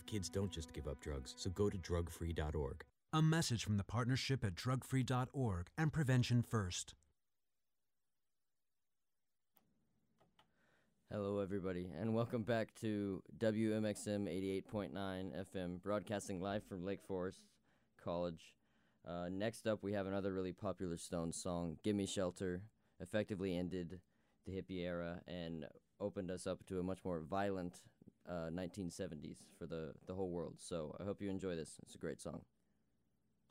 kids don't just give up drugs, so go to drugfree.org. A message from the partnership at drugfree.org and Prevention First. Hello, everybody, and welcome back to WMXM 88.9 FM, broadcasting live from Lake Forest College. Next up, we have another really popular Stones song, Gimme Shelter, effectively ended the hippie era and opened us up to a much more violent 1970s for the whole world. So I hope you enjoy this. It's a great song.